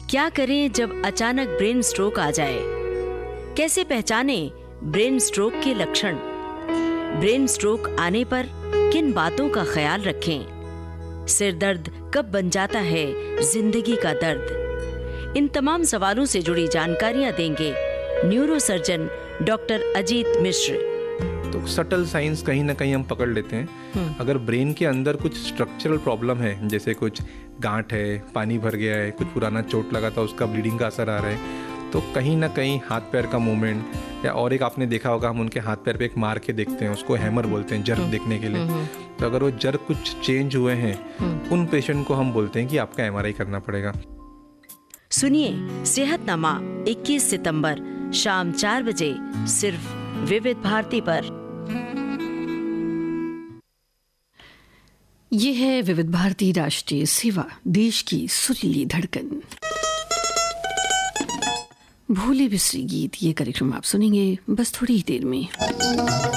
क्या करें जब अचानक ब्रेन स्ट्रोक आ जाए? कैसे पहचाने ब्रेन स्ट्रोक के लक्षण? ब्रेन स्ट्रोक आने पर किन बातों का ख्याल रखें? सिर दर्द कब बन जाता है जिंदगी का दर्द? इन तमाम सवालों से जुड़ी जानकारियां देंगे न्यूरोसर्जन डॉक्टर अजीत मिश्र। तो सटल साइंस कहीं ना कहीं हम पकड़ लेते हैं। अगर ब्रेन के अंदर कुछ स्ट्रक्चरल प्रॉब्लम है, जैसे कुछ गांठ है, पानी भर गया है, कुछ पुराना चोट लगा था उसका ब्लीडिंग का असर आ रहा है, तो कहीं ना कहीं हाथ पैर का मूवमेंट, या और एक आपने देखा होगा हम उनके हाथ पैर पे एक मार के देखते हैं, उसको हैमर बोलते हैं, जर्क देखने के लिए। तो अगर वो जर्क कुछ चेंज हुए हैं, उन पेशेंट को हम बोलते हैं कि आपका MRI करना पड़ेगा। सुनिए सेहतनामा 21 सितंबर शाम 4 बजे सिर्फ विविध भारती पर। ये है विविध भारती राष्ट्रीय सेवा, देश की सुरीली धड़कन। भूले बिसरी गीत, ये कार्यक्रम आप सुनेंगे बस थोड़ी ही देर में।